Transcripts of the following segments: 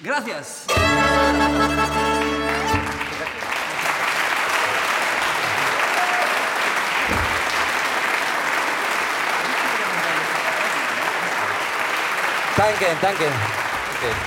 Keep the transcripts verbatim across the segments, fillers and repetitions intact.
Gracias. Danke, danke. Okay.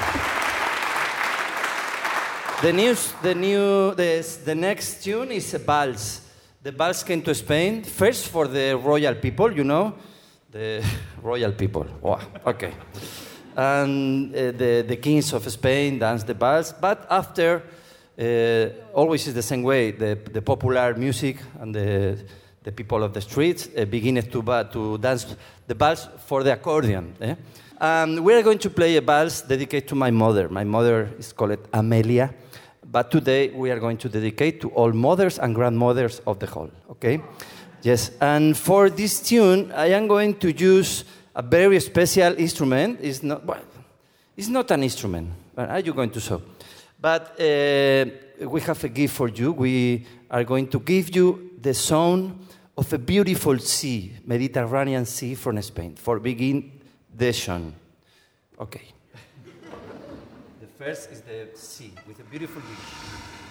The news, the new, the, the next tune is a vals. The vals came to Spain first for the royal people, you know, the royal people. Wow. Okay. And uh, the the kings of Spain dance the vals, but after, uh, always is the same way. The the popular music and the the people of the streets uh, begin to to dance the vals for the accordion. Eh? Um, we are going to play a vals dedicated to my mother. My mother is called Amelia, but today we are going to dedicate to all mothers and grandmothers of the whole, okay? Yes, and for this tune, I am going to use a very special instrument. It's not, well, it's not an instrument. What are you going to show? But uh, we have a gift for you. We are going to give you the sound of a beautiful sea, Mediterranean Sea from Spain, for begin the tune. Okay. The first is the sea with a beautiful beach.